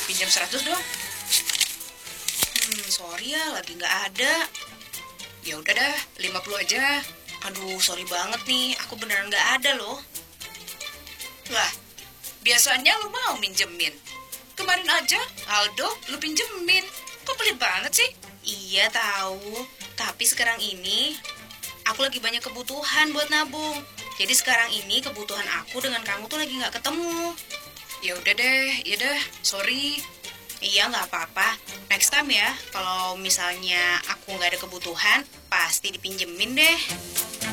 pinjam 100 dong. Sorry ya, lagi nggak ada. Ya udah dah, 50 aja. Aduh, sorry banget nih, aku beneran nggak ada loh. Lah, biasanya lu mau minjemin. Kemarin aja, Aldo, lu pinjemin. Kok pelit banget sih? Iya tahu, tapi sekarang ini aku lagi banyak kebutuhan buat nabung. Jadi sekarang ini kebutuhan aku dengan kamu tuh lagi nggak ketemu. Ya udah deh, ya dah, sorry. Iya nggak apa-apa. Next time ya, kalau misalnya aku nggak ada kebutuhan, pasti dipinjemin deh.